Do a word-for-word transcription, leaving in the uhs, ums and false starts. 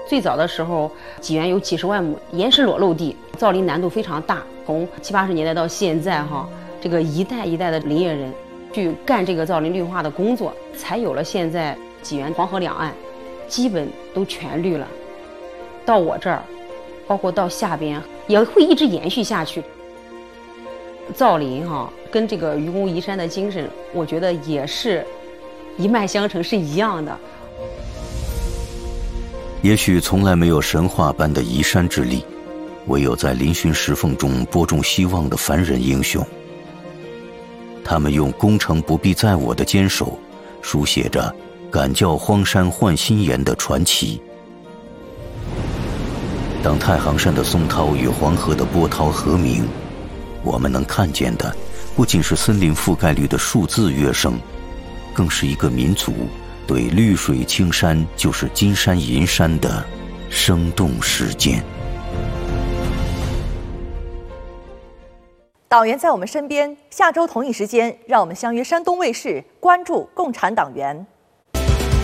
最早的时候，济源有几十万亩岩石裸露地，造林难度非常大。从七八十年代到现在，哈，这个一代一代的林业人去干这个造林绿化的工作，才有了现在济源黄河两岸基本都全绿了。到我这儿，包括到下边也会一直延续下去。造林哈，跟这个愚公移山的精神，我觉得也是一脉相承，是一样的。 也许从来没有神话般的移山之力，唯有在嶙峋石缝中播种希望的凡人英雄。他们用功成不必在我的坚守，书写着敢教荒山换新颜的传奇。当太行山的松涛与黄河的波涛和鸣，我们能看见的不仅是森林覆盖率的数字跃升，更是一个民族对绿水青山就是金山银山的生动实践。 党员在我们身边，下周同一时间，让我们相约山东卫视，关注共产党员。